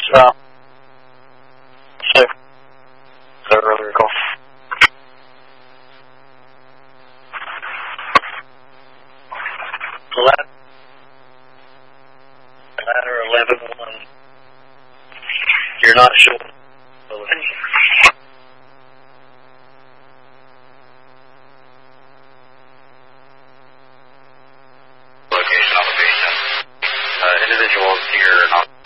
Safe. That earlier call. Ladder 11-1. You're not sure. Location on the basement. Individuals here.